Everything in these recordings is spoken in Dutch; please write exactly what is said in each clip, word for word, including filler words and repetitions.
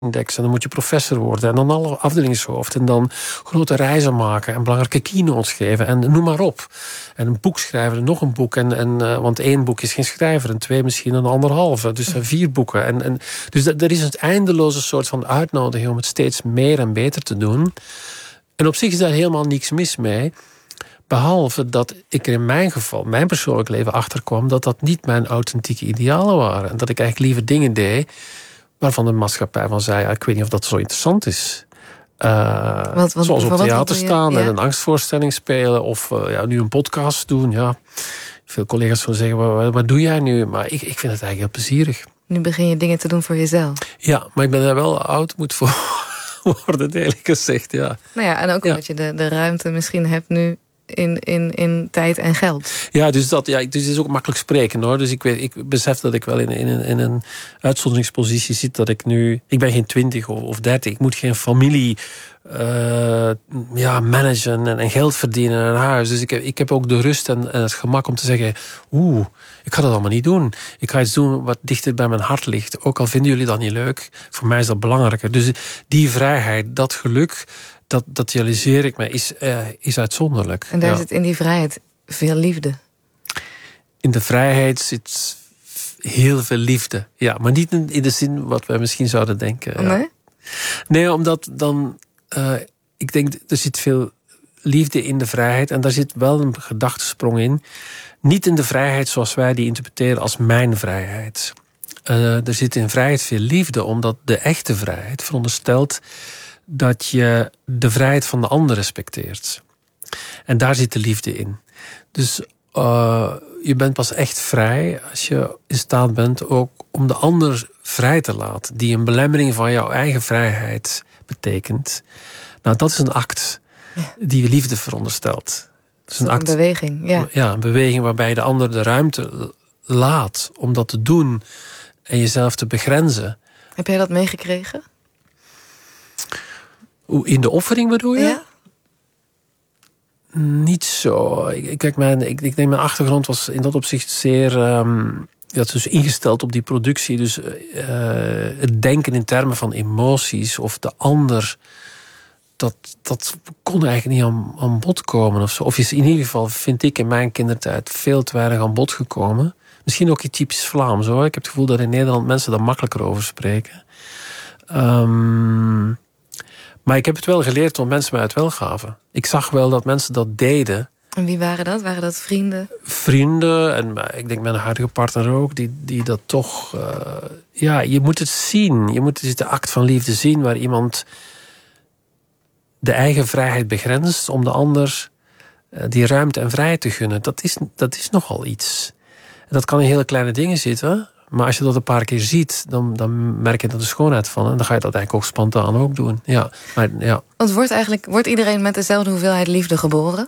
index en dan moet je professor worden en dan alle afdelingshoofd en dan grote reizen maken en belangrijke keynotes geven en noem maar op. En een boek schrijven en nog een boek. En, en, uh, want één boek is geen schrijver en twee misschien een anderhalve. Dus uh, vier boeken. En, en, dus dat, er is een eindeloze soort van uitnodiging om het steeds meer en beter te doen. En op zich is daar helemaal niks mis mee. Behalve dat ik er in mijn geval, mijn persoonlijk leven, achterkwam dat dat niet mijn authentieke idealen waren. En dat ik eigenlijk liever dingen deed waarvan de maatschappij van zei, ja, ik weet niet of dat zo interessant is. Uh, wat, wat, zoals op theater je, staan ja. en een angstvoorstelling spelen of uh, ja, nu een podcast doen. Ja. Veel collega's zullen zeggen, wat, wat doe jij nu? Maar ik, ik vind het eigenlijk heel plezierig. Nu begin je dingen te doen voor jezelf. Ja, maar ik ben er wel oud moet voor worden, eerlijk gezegd. Ja. Nou ja, en ook omdat ja. je de, de ruimte misschien hebt nu in, in, in tijd en geld. Ja, dus dat ja, dus het is ook makkelijk spreken hoor. Dus ik, weet, ik besef dat ik wel in, in, in een uitzonderingspositie zit. Dat ik nu, ik ben geen twintig of, of dertig. Ik moet geen familie uh, ja, managen en, en geld verdienen en een huis. Dus ik heb, ik heb ook de rust en, en het gemak om te zeggen, oeh, ik ga dat allemaal niet doen. Ik ga iets doen wat dichter bij mijn hart ligt. Ook al vinden jullie dat niet leuk. Voor mij is dat belangrijker. Dus die vrijheid, dat geluk, Dat, dat realiseer ik me, is, uh, is uitzonderlijk. En daar ja. zit in die vrijheid veel liefde. In de vrijheid zit heel veel liefde. Ja, maar niet in, in de zin wat wij misschien zouden denken. Oh, nee? Ja. Nee, omdat dan... Uh, ik denk, er zit veel liefde in de vrijheid. En daar zit wel een gedachtesprong in. Niet in de vrijheid zoals wij die interpreteren als mijn vrijheid. Uh, er zit in vrijheid veel liefde, omdat de echte vrijheid veronderstelt dat je de vrijheid van de ander respecteert. En daar zit de liefde in. Dus uh, je bent pas echt vrij als je in staat bent ook om de ander vrij te laten, die een belemmering van jouw eigen vrijheid betekent. Nou, dat is een act die liefde veronderstelt. Dat is een, act, een beweging, ja. Ja, een beweging waarbij je de ander de ruimte laat om dat te doen en jezelf te begrenzen. Heb jij dat meegekregen? In de offering bedoel je? Ja. Niet zo. Ik, kijk, mijn, ik, ik denk mijn achtergrond was in dat opzicht zeer um, ja, dus ingesteld op die productie. Dus uh, het denken in termen van emoties of de ander, dat, dat kon eigenlijk niet aan, aan bod komen. Of, zo. Of is in ieder geval, vind ik in mijn kindertijd, veel te weinig aan bod gekomen. Misschien ook iets typisch Vlaams hoor. Ik heb het gevoel dat in Nederland mensen daar makkelijker over spreken. Um, Maar ik heb het wel geleerd omdat mensen mij het wel gaven. Ik zag wel dat mensen dat deden. En wie waren dat? Waren dat vrienden? Vrienden en ik denk mijn huidige partner ook. Die, die dat toch... Uh, ja, je moet het zien. Je moet dus de act van liefde zien waar iemand de eigen vrijheid begrenst om de ander uh, die ruimte en vrijheid te gunnen. Dat is, dat is nogal iets. En dat kan in hele kleine dingen zitten. Maar als je dat een paar keer ziet, dan, dan merk je er de schoonheid van. En dan ga je dat eigenlijk ook spontaan ook doen. Ja, maar, ja. Want wordt, eigenlijk, wordt iedereen met dezelfde hoeveelheid liefde geboren?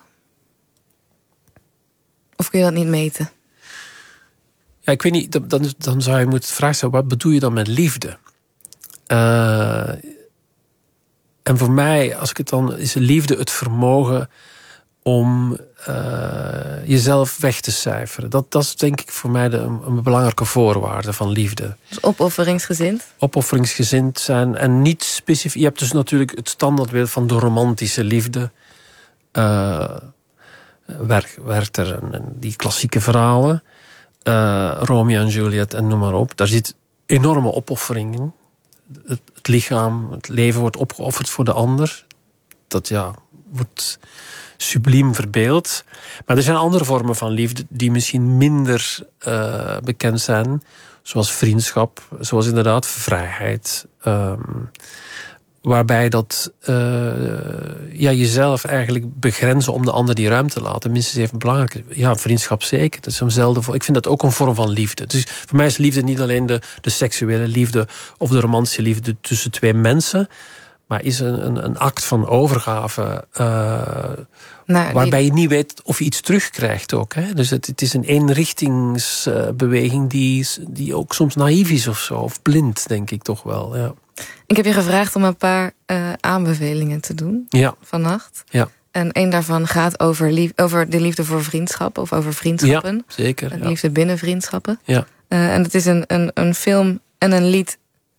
Of kun je dat niet meten? Ja, ik weet niet, dan, dan zou je moeten vragen stellen, wat bedoel je dan met liefde? Uh, en voor mij, als ik het dan, is liefde het vermogen om uh, jezelf weg te cijferen. Dat, dat is denk ik voor mij de, een belangrijke voorwaarde van liefde. Dus opofferingsgezind? Opofferingsgezind zijn en niet specifiek. Je hebt dus natuurlijk het standaardbeeld van de romantische liefde. Uh, Werther en, en die klassieke verhalen. Uh, Romeo en Juliet en noem maar op. Daar zit enorme opoffering in. Het, het lichaam, het leven wordt opgeofferd voor de ander. Dat ja, wordt subliem verbeeld. Maar er zijn andere vormen van liefde die misschien minder uh, bekend zijn. Zoals vriendschap, zoals inderdaad vrijheid. Um, waarbij dat uh, ja, jezelf eigenlijk begrenzen om de ander die ruimte te laten. Minstens even belangrijk. Ja, vriendschap zeker. Dat is eenzelfde. Ik vind dat ook een vorm van liefde. Dus voor mij is liefde niet alleen de, de seksuele liefde of de romantische liefde tussen twee mensen, maar is een, een, een act van overgave. Uh, nou, waarbij die... je niet weet of je iets terugkrijgt ook. Hè? Dus het, het is een eenrichtingsbeweging die, die ook soms naïef is of zo. Of blind, denk ik toch wel. Ja. Ik heb je gevraagd om een paar uh, aanbevelingen te doen. Ja. Vannacht. Ja. En één daarvan gaat over, lief, over de liefde voor vriendschap. Of over vriendschappen. Ja, zeker. De ja. liefde binnen vriendschappen. Ja. Uh, en het is een, een, een film en een lied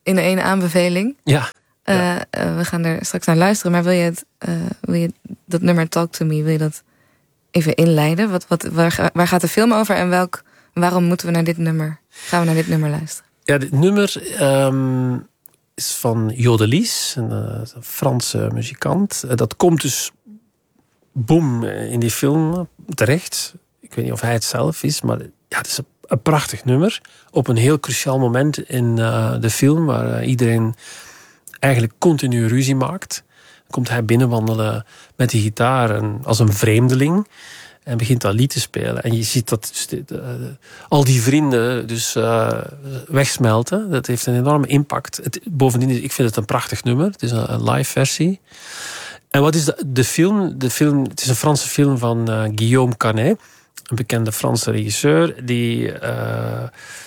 in één aanbeveling. Ja. Uh, ja. Uh, we gaan er straks naar luisteren. Maar wil je, het, uh, wil je dat nummer Talk to Me, wil je dat even inleiden? Wat, wat, waar, waar gaat de film over en welk, waarom moeten we naar dit nummer? Gaan we naar dit nummer luisteren? Ja, dit nummer um, is van Jodelies, een, een Franse muzikant. Uh, dat komt dus boem in die film terecht. Ik weet niet of hij het zelf is, maar ja, het is een, een prachtig nummer. Op een heel cruciaal moment in uh, de film, waar uh, iedereen eigenlijk continu ruzie maakt. Dan komt hij binnenwandelen met die gitaar en als een vreemdeling. En begint dat lied te spelen. En je ziet dat dus de, de, al die vrienden dus uh, wegsmelten. Dat heeft een enorme impact. Het, bovendien, ik vind het een prachtig nummer. Het is een, een live versie. En wat is de, de film? De film? Het is een Franse film van uh, Guillaume Canet. Een bekende Franse regisseur. Die uh,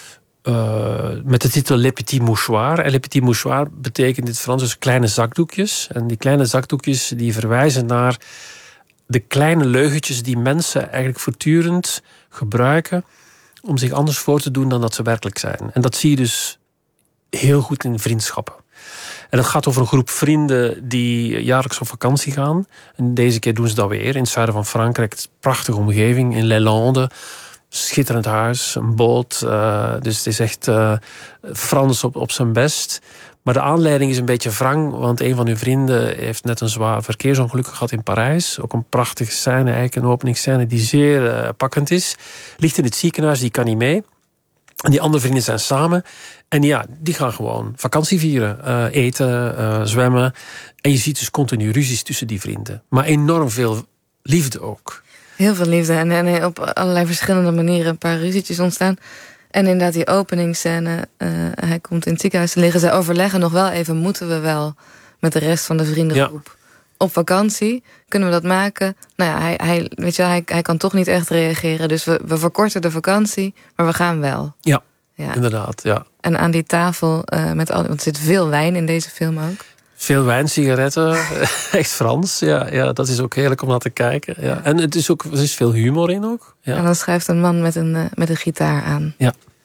uh, met de titel Les Petits Mouchoirs. En Les Petits Mouchoirs betekent in het Frans dus kleine zakdoekjes. En die kleine zakdoekjes die verwijzen naar de kleine leugentjes die mensen eigenlijk voortdurend gebruiken om zich anders voor te doen dan dat ze werkelijk zijn. En dat zie je dus heel goed in vriendschappen. En dat gaat over een groep vrienden die jaarlijks op vakantie gaan. En deze keer doen ze dat weer in het zuiden van Frankrijk. Het is een prachtige omgeving in Les Landes. Schitterend huis, een boot. Uh, dus het is echt uh, Frans op, op zijn best. Maar de aanleiding is een beetje wrang, want een van hun vrienden heeft net een zwaar verkeersongeluk gehad in Parijs. Ook een prachtige scène, eigenlijk een openingsscène die zeer uh, pakkend is. Ligt in het ziekenhuis, die kan niet mee. En die andere vrienden zijn samen. En ja, die gaan gewoon vakantie vieren. Uh, eten, uh, zwemmen. En je ziet dus continu ruzies tussen die vrienden. Maar enorm veel liefde ook. Heel veel liefde. En, en op allerlei verschillende manieren een paar ruzietjes ontstaan. En inderdaad die openingsscène. Uh, hij komt in het ziekenhuis te liggen. Zij overleggen nog wel even, moeten we wel met de rest van de vriendengroep ja. op vakantie? Kunnen we dat maken? Nou ja, hij, hij, weet je wel, hij, hij kan toch niet echt reageren. Dus we, we verkorten de vakantie, maar we gaan wel. Ja, ja. inderdaad. Ja. En aan die tafel, uh, met al, want er zit veel wijn in deze film ook. Veel wijn, sigaretten, echt Frans. Ja, ja, dat is ook heerlijk om naar te kijken. Ja. En het is ook, er is veel humor in ook. Ja. En dan schuift een man met een, uh, met een gitaar aan. Ja.